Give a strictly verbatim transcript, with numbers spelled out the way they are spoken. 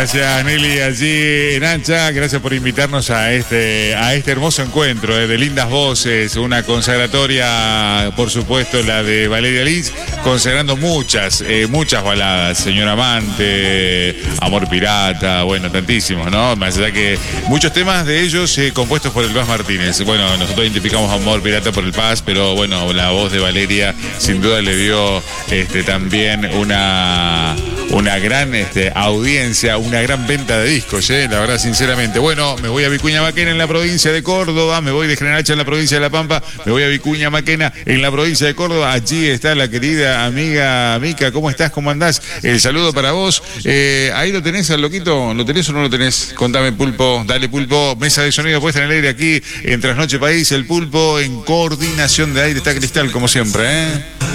Gracias, Nelly, allí en Ancha. Gracias por invitarnos a este, a este hermoso encuentro eh, de lindas voces. Una consagratoria, por supuesto, la de Valeria Lynch, consagrando muchas, eh, muchas baladas. Señor Amante, Amor Pirata, bueno, tantísimos, ¿no? Más allá que muchos temas de ellos eh, compuestos por el Paz Martínez. Bueno, nosotros identificamos a Amor Pirata por el Paz, pero bueno, la voz de Valeria sin duda le dio este, también una, una gran este, audiencia, una gran venta de discos, ¿eh? La verdad, sinceramente. Bueno, me voy a Vicuña Maquena en la provincia de Córdoba, me voy de General Hacha en la provincia de La Pampa, me voy a Vicuña Maquena en la provincia de Córdoba. Allí está la querida amiga Mica. ¿Cómo estás? ¿Cómo andás? El saludo para vos. Eh, ahí lo tenés al loquito, ¿lo tenés o no lo tenés? Contame, Pulpo, dale, Pulpo. Mesa de sonido puesta en el aire aquí en Trasnoche País, el Pulpo en coordinación de aire está Cristal, como siempre, ¿eh?